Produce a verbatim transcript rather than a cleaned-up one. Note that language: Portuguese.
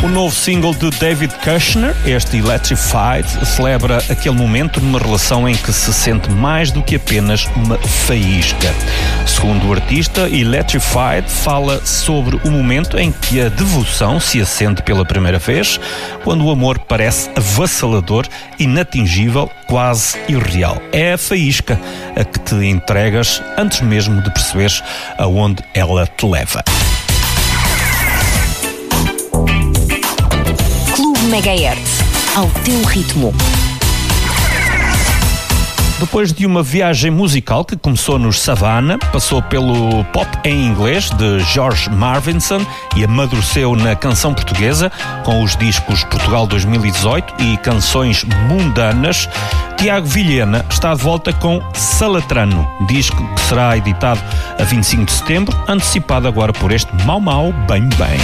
O novo single de David Kushner, este Electrified, celebra aquele momento numa relação em que se sente mais do que apenas uma faísca. Segundo o artista, Electrified fala sobre o momento em que a devoção se acende pela primeira vez, quando o amor parece avassalador, inatingível, quase irreal. É a faísca a que te entregas antes mesmo de perceberes aonde ela te leva. Megahertz, ao teu ritmo. Depois de uma viagem musical que começou nos Savannah, passou pelo pop em inglês de George Marvinson e amadureceu na canção portuguesa com os discos Portugal dois mil e dezoito e Canções Mundanas, Tiago Vilhena está de volta com Salatrano, disco que será editado a vinte e cinco de setembro, antecipado agora por este Mau Mau Bem Bem.